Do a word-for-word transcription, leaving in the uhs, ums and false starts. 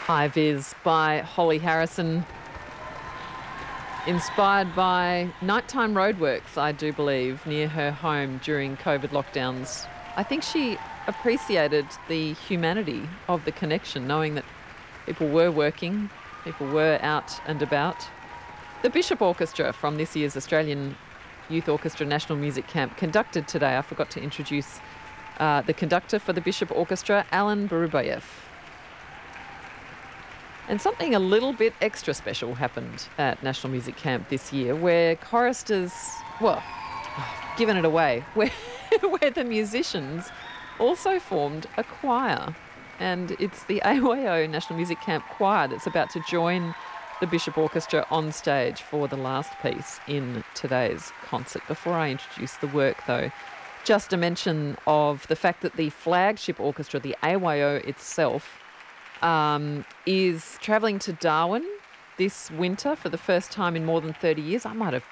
High Vis by Holly Harrison. Inspired by nighttime roadworks, I do believe, near her home during COVID lockdowns. I think she appreciated the humanity of the connection, knowing that people were working, people were out and about. The Bishop Orchestra from this year's Australian Youth Orchestra National Music Camp conducted today. I forgot to introduce uh, the conductor for the Bishop Orchestra, Alan Barubayev. And something a little bit extra special happened at National Music Camp this year, where choristers, well, given it away, where, where the musicians also formed a choir. And it's the A Y O National Music Camp Choir that's about to join the Bishop Orchestra on stage for the last piece in today's concert. Before I introduce the work, though, just a mention of the fact that the flagship orchestra, the A Y O itself, Um, is travelling to Darwin this winter for the first time in more than thirty years. I might have